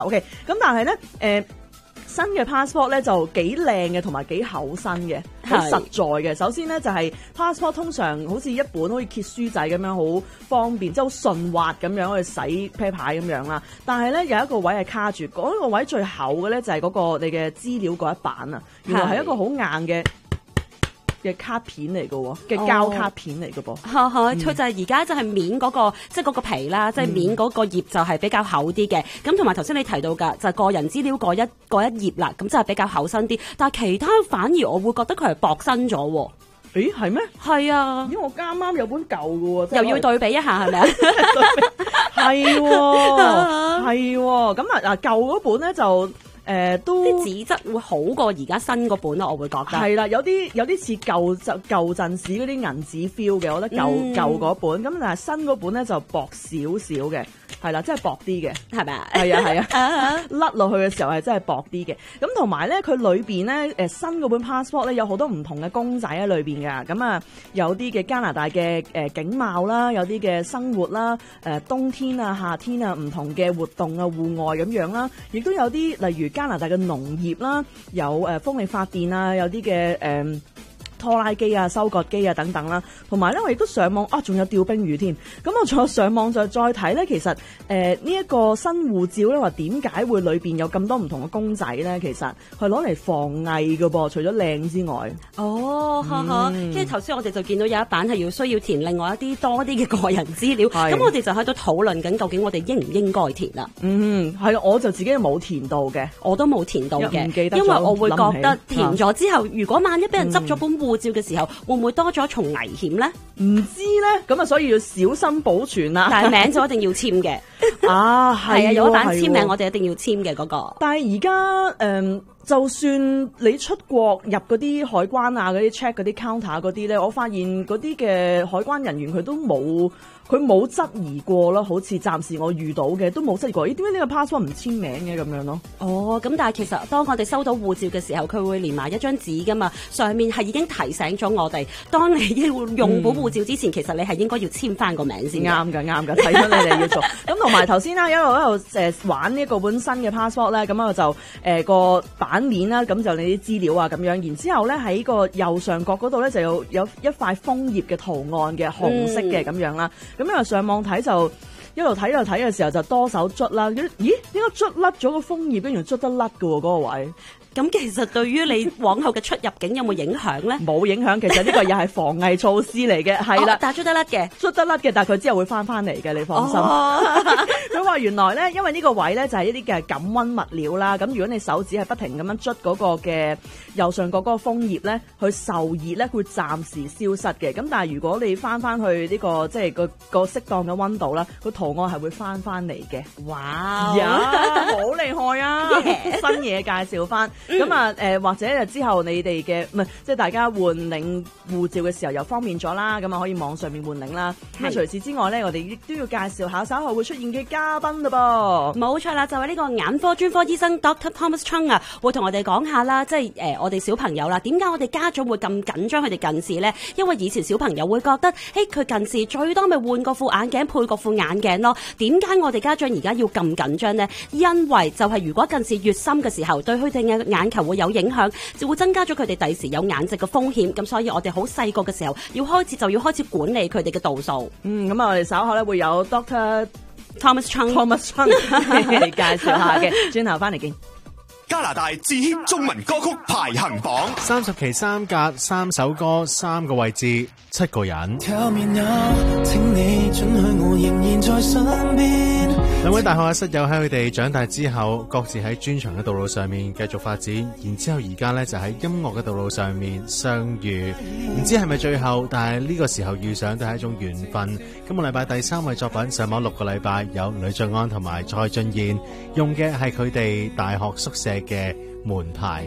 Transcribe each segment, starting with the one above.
OK， 咁但係咧新嘅 passport 咧就幾靚嘅，同埋幾厚身嘅，好實在嘅。首先咧就係 passport 通常好似一本好似揭書仔咁樣，好方便，即係好順滑咁樣去洗啤牌咁樣啦。但係咧有一個位係卡住，嗰個位最厚嘅咧就係嗰個你嘅資料嗰一版啊，原來係一個好硬嘅卡片嚟嘅喎，嘅膠卡片嚟嘅噃。 佢就係而家就係面嗰個，即係嗰個皮啦，即係面嗰個頁就係比較厚啲嘅。咁同埋頭先你提到㗎，就係個人資料嗰一頁啦，咁就係比較厚身啲。但係其他反而我會覺得佢係薄身咗喎。 咦，係咩？ 係啊， 因為我啱啱有本舊嘅喎， 又要對比一下係咪啊？ 係喎，係喎。咁啊舊嗰本咧就。都啲紙質會好過而家新嗰本咯，我會覺得係啦，有啲似舊陣時嗰啲銀紙 feel 嘅，我覺得舊嗰本咁，但係新嗰本咧就薄少少嘅，係啦，真係薄啲嘅， 係咪啊？ 係啊，甩落去嘅時候係真係薄啲嘅。咁同埋咧，佢裏邊咧新嗰本 passport 咧有好多唔同嘅公仔喺裏邊㗎。咁啊，有啲嘅加拿大嘅景貌啦，有啲嘅生活啦，冬天啊、夏天啊唔同嘅活動啊、戶外咁樣啦，亦都有啲例如加拿大嘅農業啦，有風力發電啊，有啲嘅拖拉機啊、收割機啊等等啦，同埋咧我亦都上網仲有釣冰魚添。咁我仲有上網就再睇咧，其實呢一個新護照咧話點解會裏邊有咁多唔同嘅公仔咧？其實係攞嚟防偽嘅噃，除咗靚之外。 跟住頭先我哋就見到有一版係需要填另外一啲多啲嘅個人資料，咁我哋就喺度討論緊究竟我哋應唔應該填啦。 係我就自己冇填到嘅， 我都冇填到嘅， 唔記得咗， 因為我會覺得填咗之後，如果萬一俾人執咗本護照嘅時候，會唔會多咗重危險咧？ 唔知咧，咁啊，所以要小心保存啦。 但係名就一定要簽嘅。 係啊， 有一版簽名我哋一定要簽嘅嗰個。 但係而家就算你出國入嗰啲海關啊、嗰啲 check 嗰啲 counter 嗰啲咧，我發現嗰啲嘅海關人員佢冇質疑過咯，好似暫時我遇到嘅都冇質疑過。點解呢個 passport 唔簽名嘅咁樣咯？ 咁但係其實當我哋收到護照嘅時候，佢會連埋一張紙噶嘛，上面係已經提醒咗我哋，當你要用本護照之前，其實你係應該要簽翻個名先。 啱㗎，睇出你哋要做。咁同埋頭先啦，一路玩呢個本新嘅 passport 咧，咁我就個版面啦，咁就你啲資料啊咁樣，然之後咧喺個右上角嗰度咧就有一塊楓葉嘅圖案嘅紅色嘅咁樣啦。咁因為上網睇就一路睇嘅時候就多手捽啦，咦？應該捽甩咗個楓葉，跟住捽得甩㗎喎嗰個位。 咁其實對於你往後嘅出入境有冇影響咧？ 冇影響，其實呢個又係防偽措施嚟嘅，係啦。 但係捽得甩嘅， 但係佢之後會翻嚟嘅，你放心。佢話原來咧，因為呢個位咧就係一啲嘅感溫物料啦，咁如果你手指係不停咁樣捽嗰個嘅右上角嗰個楓葉咧，佢受熱咧會暫時消失嘅。咁但係如果你翻去呢個即係個適當嘅溫度啦，個圖案係會翻嚟嘅。 哇！ 好厲害啊！新嘢介紹翻。咁啊或者之後你哋嘅即係大家換領護照嘅時候又方便咗啦，咁啊可以網上面換領啦。咁啊除此之外咧，我哋亦都要介紹下稍後會出現嘅嘉賓嘞噃。 冇錯啦，就係呢個眼科專科醫生 Dr. Thomas Chung 啊，會同我哋講下啦，即係我哋小朋友啦，點解我哋家長會咁緊張佢哋近視咧？因為以前小朋友會覺得，佢近視最多咪換個副眼鏡配個副眼鏡咯。點解我哋家長而家要咁緊張咧？因為就係如果近視越深嘅時候，對佢哋嘅眼球會有影響，就會增加咗佢哋第時有眼疾嘅風險。咁所以我哋好細個嘅時候要開始管理佢哋嘅度數。 咁啊我哋稍後咧會有 Dr. Thomas Chung 嚟介紹下嘅，轉頭翻嚟見。 加拿大自 hit 中文歌曲排行榜 30期3格3首歌3個位置7個人。 請你准許我仍然在身邊。 兩位大學嘅室友喺佢哋長大之後，各自喺專長嘅道路上面繼續發展，然之後而家呢，就喺音樂嘅道路上面相遇，唔知係咪最後，但係呢個時候遇上都係一種緣分。今個禮拜第3位作品上網6個禮拜，有呂爵安同埋蔡俊彥，用嘅係佢哋大學宿舍嘅門牌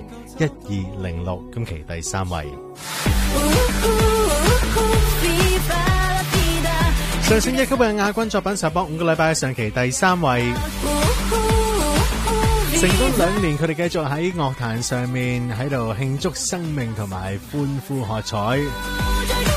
1206，今期第3位。上升一級嘅亞軍作品上榜5個禮拜，上期第3位，成功2年，佢哋繼續喺樂壇上面喺度慶祝生命同埋歡呼喝彩。